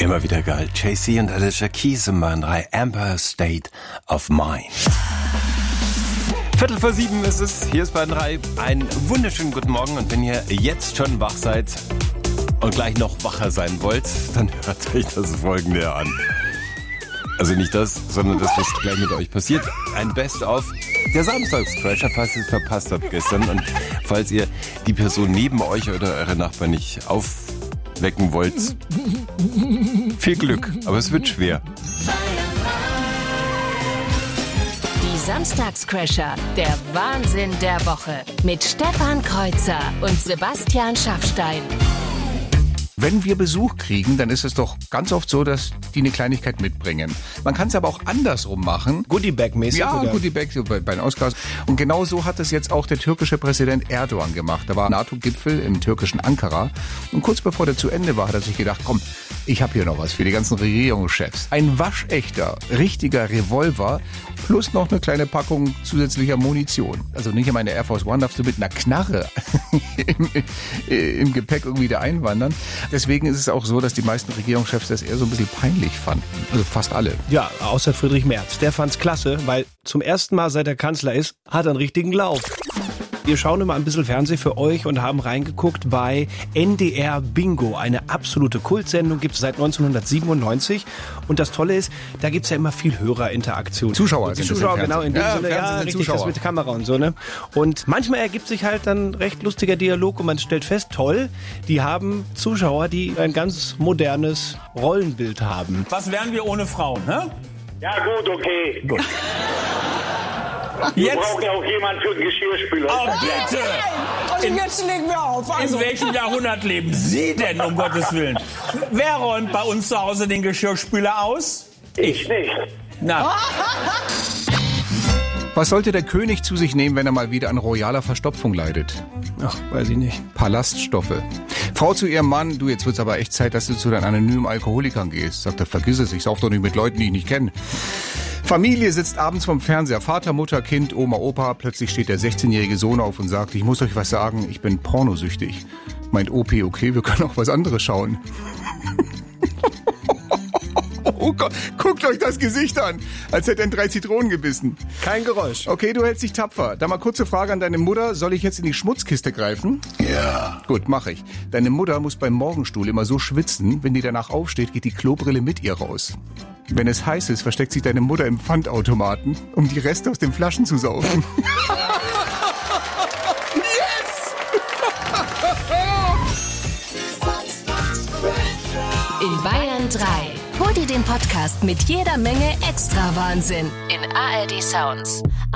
Immer wieder geil. JC und Alicia Keys im Bahn 3. Empire State of Mind. 6:45 ist es. Hier ist Bahn 3. Einen wunderschönen guten Morgen. Und wenn ihr jetzt schon wach seid und gleich noch wacher sein wollt, dann hört euch das Folgende an. Also nicht das, sondern das, was gleich mit euch passiert. Ein Best-of der Samstagscrasher, falls ihr es verpasst habt gestern. Und falls ihr die Person neben euch oder eure Nachbarn nicht aufwecken wollt, viel Glück. Aber es wird schwer. Die Samstagscrasher, der Wahnsinn der Woche. Mit Stefan Kreuzer und Sebastian Schaffstein. Wenn wir Besuch kriegen, dann ist es doch ganz oft so, dass die eine Kleinigkeit mitbringen. Man kann es aber auch andersrum machen. Goodiebag-mäßig? Ja, oder? Goodiebag so bei den Oscars. Und genau so hat es jetzt auch der türkische Präsident Erdogan gemacht. Da war ein NATO-Gipfel im türkischen Ankara. Und kurz bevor der zu Ende war, hat er sich gedacht, komm, ich habe hier noch was für die ganzen Regierungschefs. Ein waschechter, richtiger Revolver plus noch eine kleine Packung zusätzlicher Munition. Also nicht in meine Air Force One darfst du mit einer Knarre im Gepäck irgendwie da einwandern. Deswegen ist es auch so, dass die meisten Regierungschefs das eher so ein bisschen peinlich fanden. Also fast alle. Ja, außer Friedrich Merz. Der fand's klasse, weil zum ersten Mal, seit er Kanzler ist, hat er einen richtigen Lauf. Wir schauen immer ein bisschen Fernsehen für euch und haben reingeguckt bei NDR Bingo. Eine absolute Kultsendung, gibt es seit 1997. Und das Tolle ist, da gibt's ja immer viel Hörerinteraktion. Zuschauer Die sind Zuschauer, das im genau, in dem Fernsehen. Sinne, ja, richtig, Zuschauer. das mit Kamera und so, ne? Und manchmal ergibt sich halt dann recht lustiger Dialog und man stellt fest, toll, die haben Zuschauer, die ein ganz modernes Rollenbild haben. Was wären wir ohne Frauen, ne? Ja gut, okay. Gut. Wir Jetzt, brauchen ja auch jemanden für den Geschirrspüler. oh bitte! Und jetzt legen wir auf. In welchem Jahrhundert leben Sie denn, um Gottes Willen? Wer räumt bei uns zu Hause den Geschirrspüler aus? Ich nicht. Na, Was sollte der König zu sich nehmen, wenn er mal wieder an royaler Verstopfung leidet? Ach, weiß ich nicht. Palaststoffe. Frau zu ihrem Mann, du, jetzt wird's aber echt Zeit, dass du zu deinen anonymen Alkoholikern gehst. Sagt er, vergiss es, ich sauf doch nicht mit Leuten, die ich nicht kenne. Familie sitzt abends vorm Fernseher, Vater, Mutter, Kind, Oma, Opa. Plötzlich steht der 16-jährige Sohn auf und sagt, ich muss euch was sagen, ich bin pornosüchtig. Meint OP, okay, wir können auch was anderes schauen. Oh Gott, guckt euch das Gesicht an, als hätte er in 3 Zitronen gebissen. Kein Geräusch. Okay, du hältst dich tapfer. Da mal kurze Frage an deine Mutter. Soll ich jetzt in die Schmutzkiste greifen? Ja. Gut, mache ich. Deine Mutter muss beim Morgenstuhl immer so schwitzen, wenn die danach aufsteht, geht die Klobrille mit ihr raus. Wenn es heiß ist, versteckt sich deine Mutter im Pfandautomaten, um die Reste aus den Flaschen zu saugen. In Bayern 3. Hol dir den Podcast mit jeder Menge extra Wahnsinn in ARD Sounds.